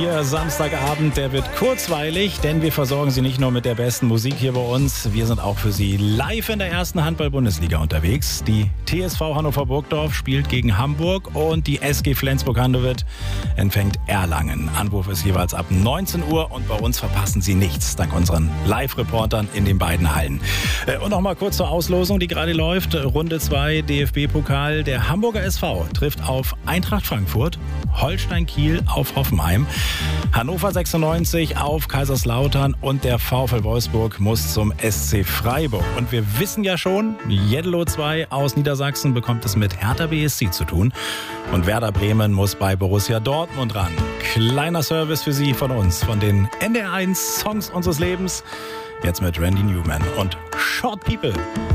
Ihr Samstagabend, der wird kurzweilig, denn wir versorgen Sie nicht nur mit der besten Musik hier bei uns, wir sind auch für Sie live in der ersten Handball-Bundesliga unterwegs. Die TSV Hannover Burgdorf spielt gegen Hamburg und die SG Flensburg-Handewitt empfängt Erlangen. Anwurf ist jeweils ab 19 Uhr und bei uns verpassen Sie nichts, dank unseren Live-Reportern in den beiden Hallen. Und noch mal kurz zur Auslosung, die gerade läuft. Runde 2 DFB-Pokal. Der Hamburger SV trifft auf Eintracht Frankfurt, Holstein Kiel auf Hoffenheim, Hannover 96 auf Kaiserslautern und der VfL Wolfsburg muss zum SC Freiburg. Und wir wissen ja schon, Jeddelo 2 aus Niedersachsen bekommt es mit Hertha BSC zu tun. Und Werder Bremen muss bei Borussia Dortmund ran. Kleiner Service für Sie von uns, von den NDR1 Songs unseres Lebens. Jetzt mit Randy Newman und Short People.